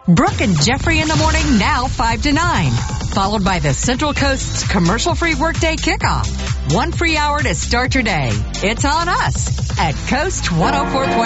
Brooke and Jeffrey in the morning, now 5 to 9. Followed by the Central Coast's commercial-free workday kickoff. 1 free hour to start your day. It's on us at Coast 104.9.